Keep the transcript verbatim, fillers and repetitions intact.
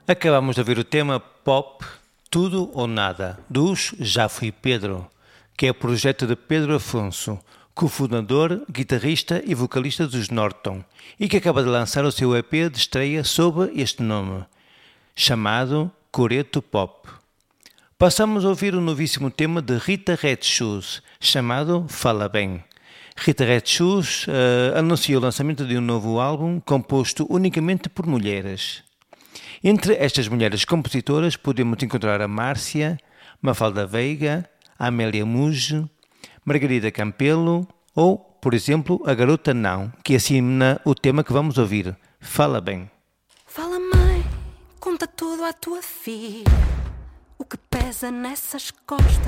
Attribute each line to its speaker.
Speaker 1: Acabamos de ouvir o tema Pop Tudo ou Nada, dos Já Fui Pedro, que é o projeto de Pedro Afonso, cofundador, guitarrista e vocalista dos Norton, e que acaba de lançar o seu E P de estreia sob este nome, chamado Coreto Pop. Passamos a ouvir o novíssimo tema de Rita Red Shoes, chamado Fala Bem. Rita Red Shoes uh, anunciou o lançamento de um novo álbum composto unicamente por mulheres. Entre estas mulheres compositoras podemos encontrar a Márcia, Mafalda Veiga, a Amélia Mujo, Margarida Campelo ou, por exemplo, a Garota Não, que assina o tema que vamos ouvir, Fala Bem.
Speaker 2: Fala, mãe, conta tudo à tua filha, o que pesa nessas costas.